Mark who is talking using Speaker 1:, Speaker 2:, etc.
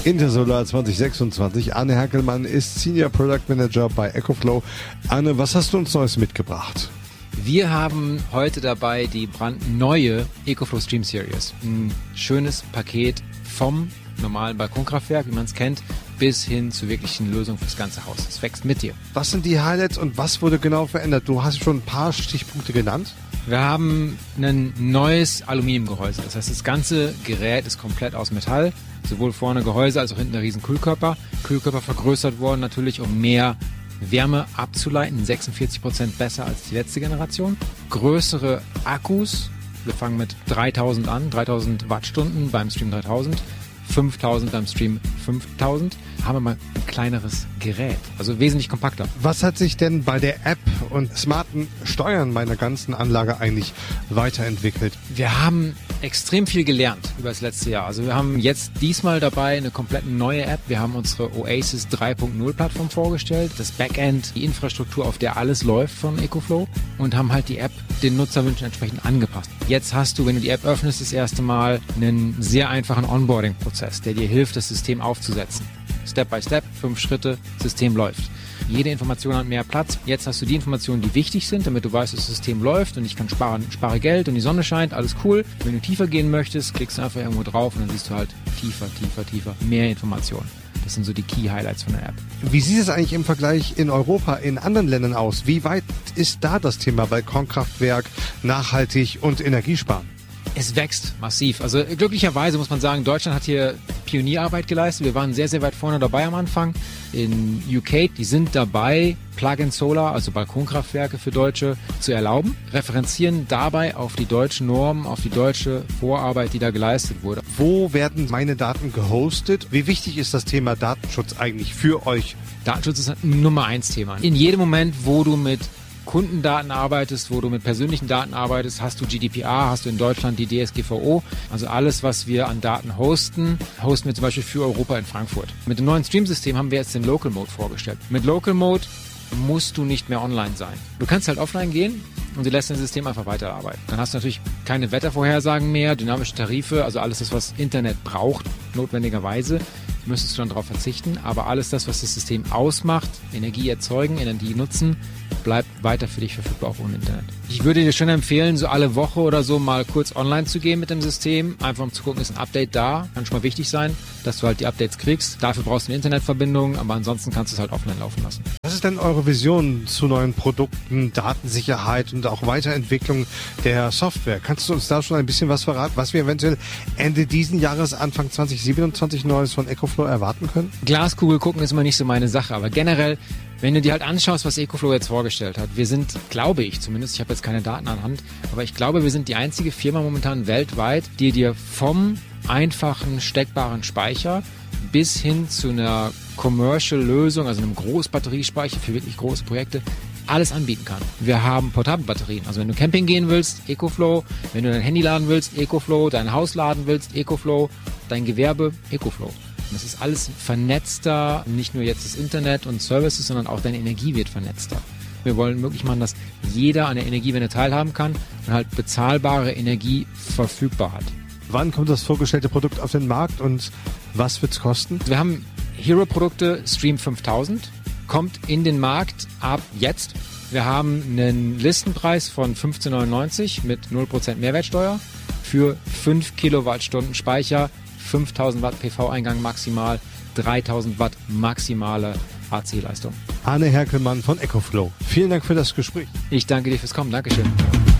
Speaker 1: Intersolar 2026. Arne Herkelmann ist Senior Product Manager bei EcoFlow. Arne, was hast du uns Neues mitgebracht?
Speaker 2: Wir haben heute dabei die brandneue EcoFlow Stream Series. Ein schönes Paket vom normalen Balkonkraftwerk, wie man es kennt, bis hin zu wirklichen Lösungen fürs ganze Haus. Es wächst mit dir.
Speaker 1: Was sind die Highlights und was wurde genau verändert? Du hast schon ein paar Stichpunkte genannt.
Speaker 2: Wir haben ein neues Aluminiumgehäuse. Das heißt, das ganze Gerät ist komplett aus Metall. Sowohl vorne Gehäuse als auch hinten der riesen Kühlkörper. Kühlkörper vergrößert worden natürlich, um mehr Wärme abzuleiten. 46% besser als die letzte Generation. Größere Akkus. Wir fangen mit 3000 an. 3000 Wattstunden beim Stream 3000. 5000 beim Stream 5000, haben wir mal ein kleineres Gerät, also wesentlich kompakter.
Speaker 1: Was hat sich denn bei der App und smarten Steuern meiner ganzen Anlage eigentlich weiterentwickelt?
Speaker 2: Wir haben extrem viel gelernt über das letzte Jahr. Also wir haben jetzt diesmal dabei eine komplett neue App. Wir haben unsere Oasis 3.0 Plattform vorgestellt, das Backend, die Infrastruktur, auf der alles läuft von EcoFlow und haben halt die App den Nutzerwünschen entsprechend angepasst. Jetzt hast du, wenn du die App öffnest, das erste Mal einen sehr einfachen Onboarding-Prozess, der dir hilft, das System aufzusetzen. Step by Step, 5 Schritte, System läuft. Jede Information hat mehr Platz. Jetzt hast du die Informationen, die wichtig sind, damit du weißt, das System läuft und ich kann spare Geld und die Sonne scheint, alles cool. Wenn du tiefer gehen möchtest, klickst du einfach irgendwo drauf und dann siehst du halt tiefer, mehr Informationen. Das sind so die Key Highlights von der App.
Speaker 1: Wie sieht es eigentlich im Vergleich in Europa, in anderen Ländern aus? Wie weit ist da das Thema Balkonkraftwerk, nachhaltig und Energiesparen?
Speaker 2: Es wächst massiv. Also glücklicherweise muss man sagen, Deutschland hat hier Pionierarbeit geleistet. Wir waren sehr, sehr weit vorne dabei am Anfang. In UK, die sind dabei, Plug-in-Solar, also Balkonkraftwerke für Deutsche, zu erlauben. Referenzieren dabei auf die deutschen Normen, auf die deutsche Vorarbeit, die da geleistet wurde.
Speaker 1: Wo werden meine Daten gehostet? Wie wichtig ist das Thema Datenschutz eigentlich für euch?
Speaker 2: Datenschutz ist ein Nummer 1 Thema. In jedem Moment, wo du mit Kundendaten arbeitest, wo du mit persönlichen Daten arbeitest, hast du GDPR, hast du in Deutschland die DSGVO. Also alles, was wir an Daten hosten wir zum Beispiel für Europa in Frankfurt. Mit dem neuen Stream-System haben wir jetzt den Local Mode vorgestellt. Mit Local Mode musst du nicht mehr online sein. Du kannst halt offline gehen und du lässt dein System einfach weiterarbeiten. Dann hast du natürlich keine Wettervorhersagen mehr, dynamische Tarife, also alles das, was Internet braucht, notwendigerweise, müsstest du dann darauf verzichten. Aber alles das, was das System ausmacht, Energie erzeugen, Energie nutzen, bleibt weiter für dich verfügbar, auch ohne Internet. Ich würde dir schon empfehlen, so alle Woche oder so mal kurz online zu gehen mit dem System, einfach um zu gucken, ist ein Update da, kann schon mal wichtig sein, dass du halt die Updates kriegst. Dafür brauchst du eine Internetverbindung, aber ansonsten kannst du es halt offline laufen lassen.
Speaker 1: Was ist denn eure Vision zu neuen Produkten, Datensicherheit und auch Weiterentwicklung der Software? Kannst du uns da schon ein bisschen was verraten, was wir eventuell Ende diesen Jahres, Anfang 2027 Neues von EcoFlow erwarten können?
Speaker 2: Glaskugel gucken ist immer nicht so meine Sache, aber generell, wenn du dir halt anschaust, was EcoFlow jetzt vorgestellt hat, wir sind, glaube ich zumindest, ich habe jetzt keine Daten an Hand, aber ich glaube, wir sind die einzige Firma momentan weltweit, die dir vom einfachen steckbaren Speicher bis hin zu einer Commercial-Lösung, also einem Großbatteriespeicher für wirklich große Projekte, alles anbieten kann. Wir haben portable Batterien, also wenn du Camping gehen willst, EcoFlow, wenn du dein Handy laden willst, EcoFlow, dein Haus laden willst, EcoFlow, dein Gewerbe, EcoFlow. Das ist alles vernetzter, nicht nur jetzt das Internet und Services, sondern auch deine Energie wird vernetzter. Wir wollen möglich machen, dass jeder an der Energiewende teilhaben kann und halt bezahlbare Energie verfügbar hat.
Speaker 1: Wann kommt das vorgestellte Produkt auf den Markt und was wird es kosten?
Speaker 2: Wir haben Hero-Produkte, Stream 5000, kommt in den Markt ab jetzt. Wir haben einen Listenpreis von 15,99 mit 0% Mehrwertsteuer für 5 Kilowattstunden Speicher, 5000 Watt PV-Eingang maximal, 3000 Watt maximale AC-Leistung.
Speaker 1: Arne Herkelmann von EcoFlow. Vielen Dank für das Gespräch.
Speaker 2: Ich danke dir fürs Kommen. Dankeschön.